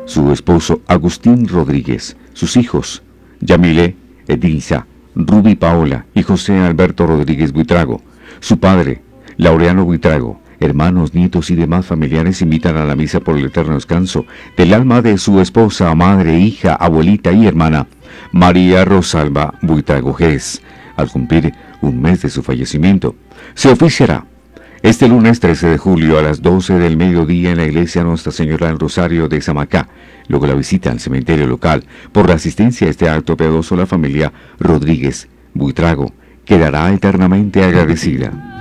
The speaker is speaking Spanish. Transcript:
su esposo Agustín Rodríguez, sus hijos Yamile, Edilza, Ruby Paola y José Alberto Rodríguez Buitrago, su padre Laureano Buitrago, hermanos, nietos y demás familiares invitan a la misa por el eterno descanso del alma de su esposa, madre, hija, abuelita y hermana, María Rosalba Buitrago Gés, al cumplir un mes de su fallecimiento. Se oficiará este lunes 13 de julio a las 12 del mediodía en la iglesia Nuestra Señora del Rosario de Samacá. Luego la visita al cementerio local. Por la asistencia a este acto piadoso, la familia Rodríguez Buitrago quedará eternamente agradecida.